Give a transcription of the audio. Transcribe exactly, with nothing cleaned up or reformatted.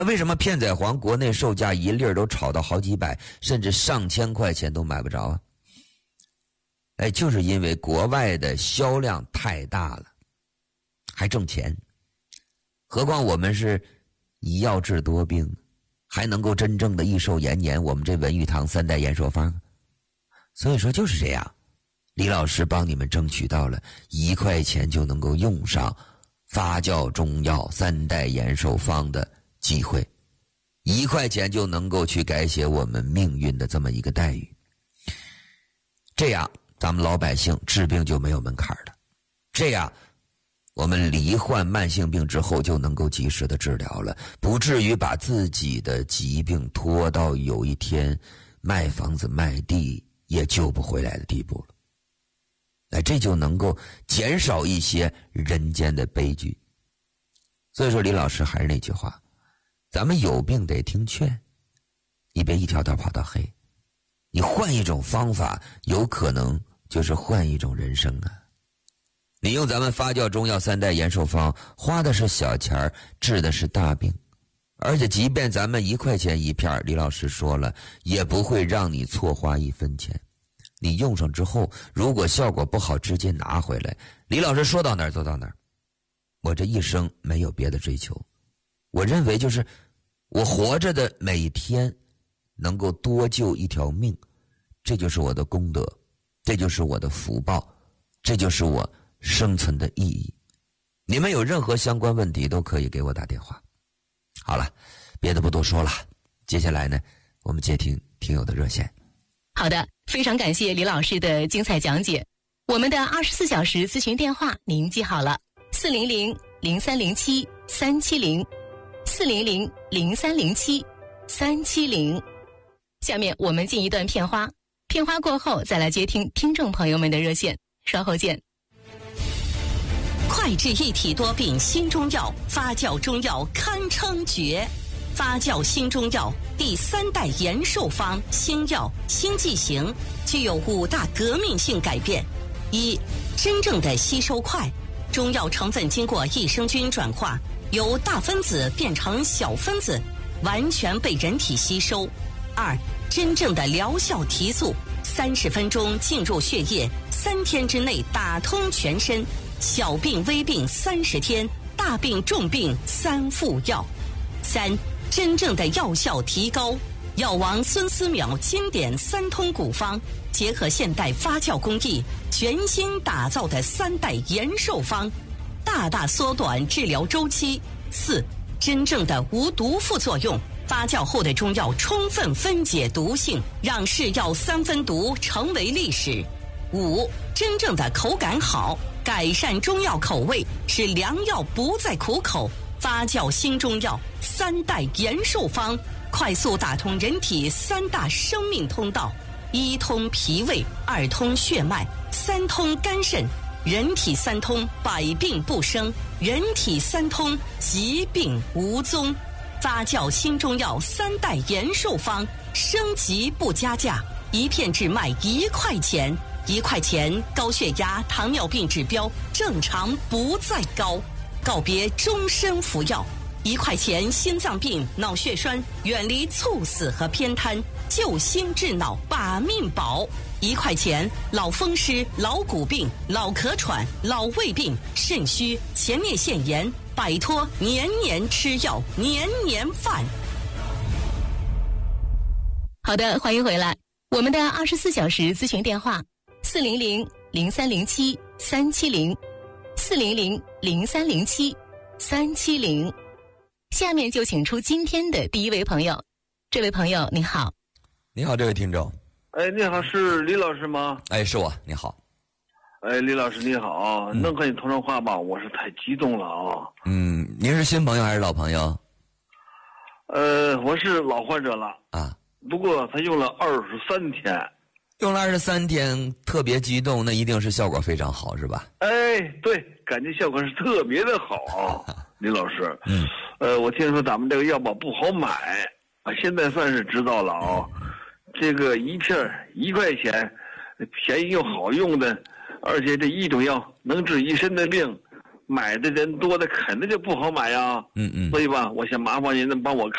为什么片仔癀国内售价一粒都炒到好几百甚至上千块钱都买不着啊？哎，就是因为国外的销量太大了，还挣钱。何况我们是以药治多病，还能够真正的益寿延年，我们这文玉堂三代延寿方。所以说就是这样，李老师帮你们争取到了一块钱就能够用上发酵中药三代延寿方的机会，一块钱就能够去改写我们命运的这么一个待遇。这样咱们老百姓治病就没有门槛了，这样我们罹患慢性病之后就能够及时的治疗了，不至于把自己的疾病拖到有一天卖房子卖地也救不回来的地步了。哎，这就能够减少一些人间的悲剧。所以说李老师还是那句话，咱们有病得听劝，你别一条道跑到黑，你换一种方法，有可能就是换一种人生啊。你用咱们发酵中药三代延寿方，花的是小钱，治的是大病，而且即便咱们一块钱一片，李老师说了，也不会让你错花一分钱。你用上之后，如果效果不好，直接拿回来。李老师说到哪儿做到哪儿。我这一生没有别的追求，我认为就是我活着的每一天能够多救一条命，这就是我的功德，这就是我的福报，这就是我生存的意义。你们有任何相关问题都可以给我打电话。好了，别的不多说了，接下来呢，我们接听听友的热线。 好的，非常感谢李老师的精彩讲解。我们的二十四小时咨询电话您记好了，四零零零三零七三七零，四零零零三零七三七零。下面我们进一段片花，片花过后再来接听听众朋友们的热线，稍后见。 快治一体多病新中药，发酵中药堪称绝。发酵新中药第三代延寿方新药新剂型具有五大革命性改变：一、真正的吸收快，中药成分经过益生菌转化，由大分子变成小分子，完全被人体吸收；二、真正的疗效提速，三十分钟进入血液，三天之内打通全身，小病微病三十天，大病重病三副药；三、真正的药效提高，药王孙思邈经典三通古方，结合现代发酵工艺，全新打造的三代延寿方，大大缩短治疗周期。四、真正的无毒副作用，发酵后的中药充分分解毒性，让是药三分毒成为历史。五、真正的口感好，改善中药口味，使良药不再苦口。发酵新中药三代延寿方，快速打通人体三大生命通道：一通脾胃，二通血脉，三通肝肾。人体三通，百病不生；人体三通，疾病无踪。发酵新中药三代延寿方，升级不加价，一片只卖一块钱。一块钱，高血压、糖尿病指标正常不再高，告别终身服药。一块钱，心脏病、脑血栓远离猝死和偏瘫，救心治脑把命保。一块钱，老风湿、老骨病、老咳喘、老胃病、肾虚、前列腺炎，摆脱年年吃药、年年犯。 好的，欢迎回来。我们的二十四小时咨询电话：四零零零三零七三七零，四零零零三零七三七零。下面就请出今天的第一位朋友。这位朋友你好。 你好，这位听众。 哎，你好，是李老师吗？ 哎，是我。你好。 哎，李老师你好，嗯、能和你通上话吧？我是太激动了啊。 嗯，您是新朋友还是老朋友？ 呃，我是老患者了啊。 不过他用了二十三天。 用了二十三天，特别激动，那一定是效果非常好，是吧？ 哎，对，感觉效果是特别的好啊，李老师。 嗯。 呃，我听说咱们这个药吧不好买啊，现在算是知道了啊。这个一片一块钱，便宜又好用的，而且这一种药能治一身的病， 买的人多的肯定就不好买呀。 嗯嗯。 所以吧，我想麻烦您能帮我看。